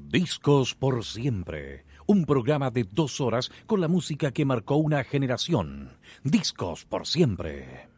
Discos por siempre. Un programa de 2 horas con la música que marcó una generación. Discos por siempre.